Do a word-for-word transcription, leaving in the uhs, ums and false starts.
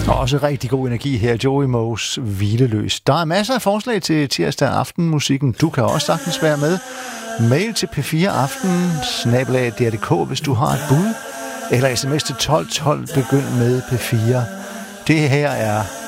Også rigtig god energi her, Joey Moes Hvileløs. Der er masser af forslag til tirsdag aftenmusikken. Du kan også sagtens være med. Mail til p fire aften snabel-a d r punktum d k, hvis du har et bud. Eller sms til tolv tolv, begynd med P fire. Det her er